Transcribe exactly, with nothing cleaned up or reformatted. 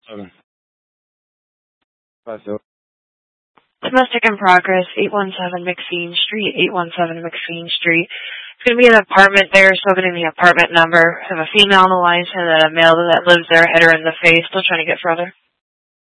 Okay. Five zero. Domestic in progress, eight one seven McPheen Street, eight one seven McPheen Street. It's going to be an apartment there, still getting the apartment number. Have a female on the line, and then a male that lives there, hit her in the face, still trying to get further.